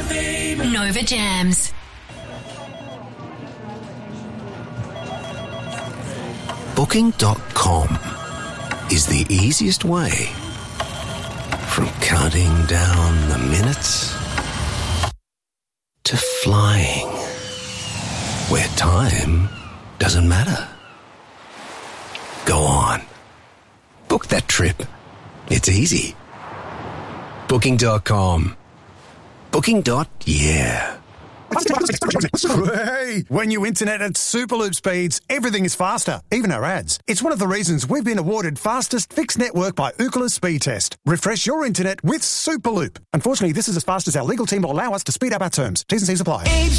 Nova Jams. Booking.com is the easiest way from counting down the minutes to flying where time doesn't matter. Go on. Book that trip. It's easy. Booking.com. Booking.yeah. Hey, when you internet at Superloop speeds, everything is faster, even our ads. It's one of the reasons we've been awarded fastest fixed network by Ookla Speed Test. Refresh your internet with Superloop. Unfortunately, this is as fast as our legal team will allow us to speed up our terms. T's and C's apply.